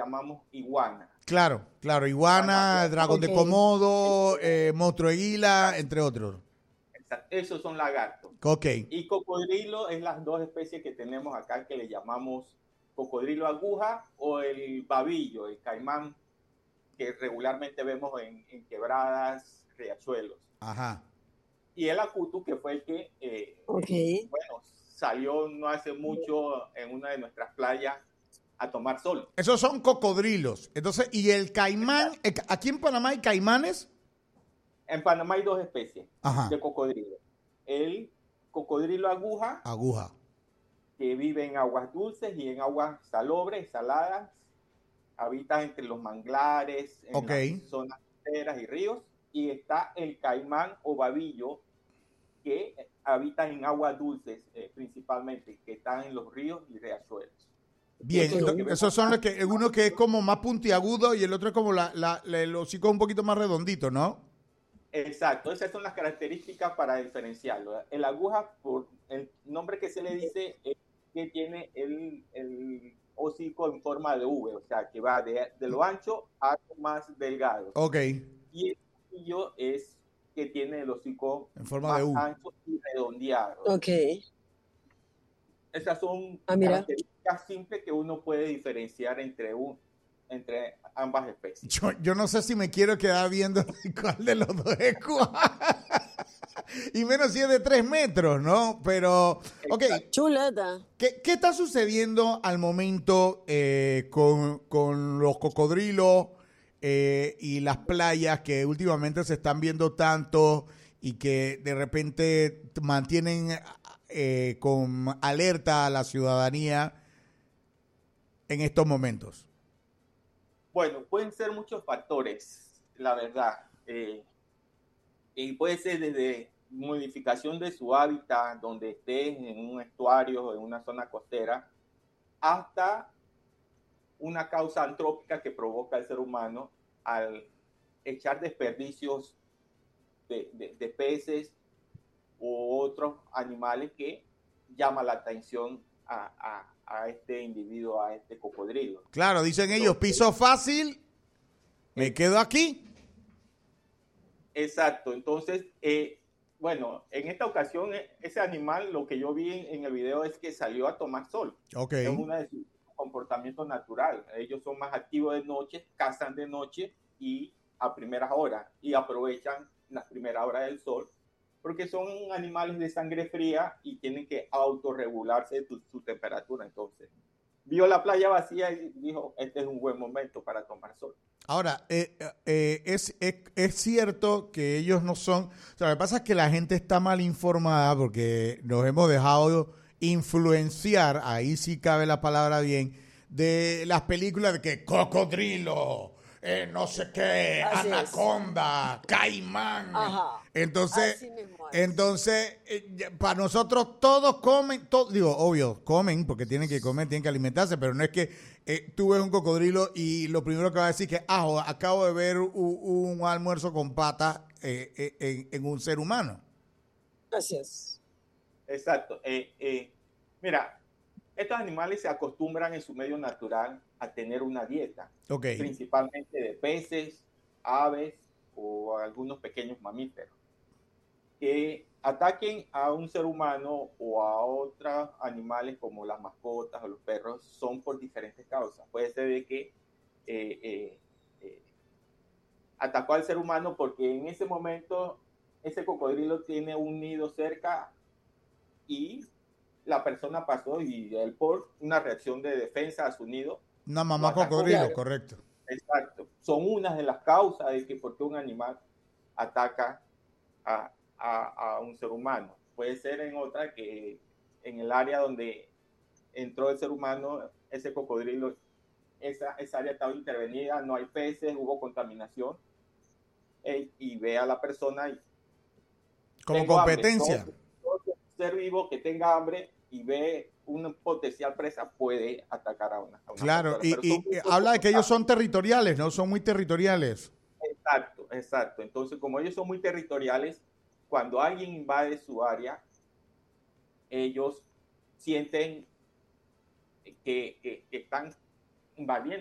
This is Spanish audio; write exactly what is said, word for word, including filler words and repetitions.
llamamos iguana. Claro, claro, iguana, dragón okay. de Komodo, eh, monstruo águila, entre otros. Exacto. Esos son lagartos. Ok. Y cocodrilo es las dos especies que tenemos acá que le llamamos cocodrilo aguja o el babillo, el caimán, que regularmente vemos en, en quebradas, riachuelos. Ajá. Y el acutu, que fue el que, eh, okay. bueno, salió no hace mucho en una de nuestras playas a tomar sol. Esos son cocodrilos. Entonces, ¿y el caimán? Exacto. ¿Aquí en Panamá hay caimanes? En Panamá hay dos especies Ajá. de cocodrilo. El cocodrilo aguja. Aguja. Que vive en aguas dulces y en aguas salobres, saladas. Habita entre los manglares, en okay. las zonas costeras y ríos. Y está el caimán o babillo, que habita en aguas dulces eh, principalmente, que están en los ríos y riachuelos. Bien, entonces, esos son los que, uno que es como más puntiagudo y el otro es como la, la, la, el hocico un poquito más redondito, ¿no? Exacto, esas son las características para diferenciarlo. El aguja, por el nombre que se le dice, es que tiene el, el hocico en forma de V, o sea, que va de, de lo ancho a lo más delgado. Ok. Y el babillo es que tiene el hocico en forma más de U. ancho y redondeado. Ok. Esas son ah, características simples que uno puede diferenciar entre, un, entre ambas especies. Yo, yo no sé si me quiero quedar viendo cuál de los dos es cuál. Y menos si es de tres metros, ¿no? Pero, ok. Chuleta. ¿Qué, qué está sucediendo al momento eh, con, con los cocodrilos eh, y las playas que últimamente se están viendo tanto y que de repente mantienen eh, con alerta a la ciudadanía en estos momentos? Bueno, pueden ser muchos factores, la verdad. Eh, y puede ser desde modificación de su hábitat, donde esté en un estuario o en una zona costera, hasta una causa antrópica que provoca el ser humano al echar desperdicios de, de, de peces u otros animales que llama la atención a, a, a este individuo, a este cocodrilo. Claro, dicen ellos, piso fácil, me quedo aquí. Exacto, entonces, eh, bueno, en esta ocasión ese animal, lo que yo vi en, en el video es que salió a tomar sol. Okay. Es uno de sus comportamientos naturales. Ellos son más activos de noche, cazan de noche y a primeras horas y aprovechan las primeras horas del sol porque son animales de sangre fría y tienen que autorregularse su, su temperatura. Entonces, vio la playa vacía y dijo, este es un buen momento para tomar sol. Ahora, eh, eh, es, es, es cierto que ellos no son... O sea, lo que pasa es que la gente está mal informada porque nos hemos dejado influenciar, ahí sí cabe la palabra bien, de las películas de que cocodrilo, eh, no sé qué, Así anaconda, es. caimán. Ajá. Entonces, entonces eh, para nosotros todos comen, to, digo, obvio, comen porque tienen que comer, tienen que alimentarse, pero no es que eh, tú ves un cocodrilo y lo primero que va a decir es que, ah, acabo de ver un, un almuerzo con patas eh, eh, en, en un ser humano. Gracias. Exacto. Eh, eh, mira, estos animales se acostumbran en su medio natural a tener una dieta, okay. principalmente de peces, aves o algunos pequeños mamíferos. Que ataquen a un ser humano o a otros animales como las mascotas o los perros son por diferentes causas. Puede ser de que eh, eh, eh, atacó al ser humano porque en ese momento ese cocodrilo tiene un nido cerca y la persona pasó y él por una reacción de defensa a su nido. Una mamá cocodrilo, claro. Correcto. Exacto. Son unas de las causas de que por qué un animal ataca a A, a un ser humano. Puede ser en otra que en el área donde entró el ser humano, ese cocodrilo, esa, esa área estaba intervenida, no hay peces, hubo contaminación, eh, y ve a la persona y como competencia. Todo, todo ser vivo que tenga hambre y ve una potencial presa puede atacar a una, a una claro, persona. y, y habla de que ellos son territoriales, ¿no? Son muy territoriales. Exacto, exacto. Entonces, como ellos son muy territoriales, cuando alguien invade su área, ellos sienten que, que, que están invadiendo